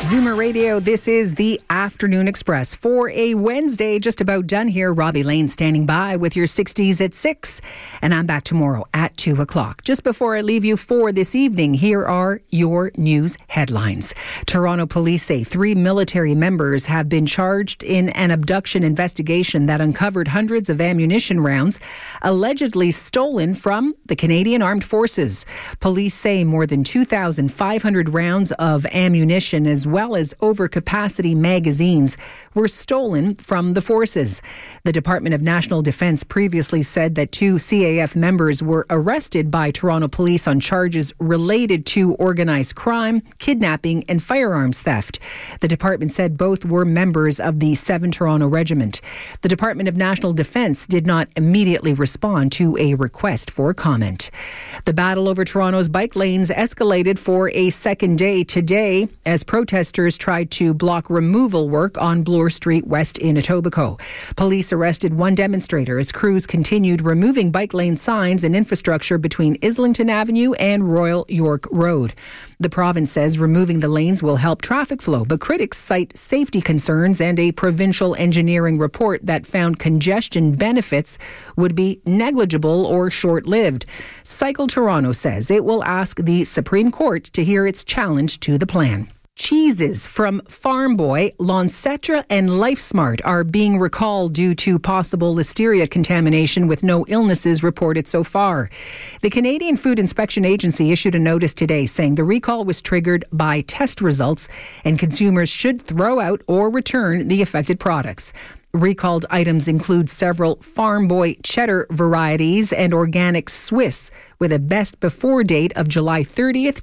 Zoomer Radio, this is the Afternoon Express for a Wednesday, just about done here. Robbie Lane standing by with your 60s at 6, and I'm back tomorrow at 2 o'clock. Just before I leave you for this evening, here are your news headlines. Toronto police say 3 military members have been charged in an abduction investigation that uncovered hundreds of ammunition rounds allegedly stolen from the Canadian Armed Forces. Police say more than 2,500 rounds of ammunition as well as overcapacity magazines were stolen from the forces. The Department of National Defence previously said that 2 CAF members were arrested by Toronto police on charges related to organised crime, kidnapping and firearms theft. The department said both were members of the 7 Toronto Regiment. The Department of National Defence did not immediately respond to a request for comment. The battle over Toronto's bike lanes escalated for a second day today as protesters tried to block removal work on Bloor Street West in Etobicoke. Police arrested one demonstrator as crews continued removing bike lane signs and infrastructure between Islington Avenue and Royal York Road. The province says removing the lanes will help traffic flow, but critics cite safety concerns and a provincial engineering report that found congestion benefits would be negligible or short-lived. Cycle Toronto says it will ask the Supreme Court to hear its challenge to the plan. Cheeses from Farm Boy, Loncetra and LifeSmart are being recalled due to possible listeria contamination with no illnesses reported so far. The Canadian Food Inspection Agency issued a notice today saying the recall was triggered by test results and consumers should throw out or return the affected products. Recalled items include several Farm Boy cheddar varieties and organic Swiss with a best before date of July 30th,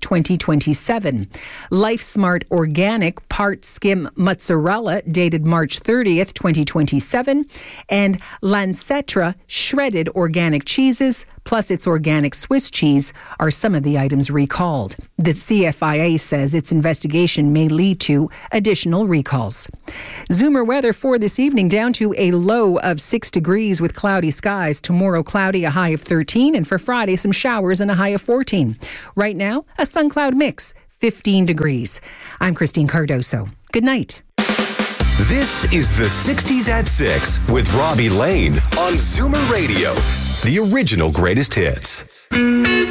2027. LifeSmart Organic Part Skim Mozzarella dated March 30th, 2027. And Lancetra Shredded Organic Cheeses plus its organic Swiss cheese are some of the items recalled. The CFIA says its investigation may lead to additional recalls. Zoomer weather for this evening, down to a low of 6 degrees with cloudy skies. Tomorrow cloudy, a high of 13, and for Friday some showers and a high of 14. Right now, a sun-cloud mix, 15 degrees. I'm Christine Cardoso. Good night. This is the 60s at 6 with Robbie Lane on Zoomer Radio, the original greatest hits.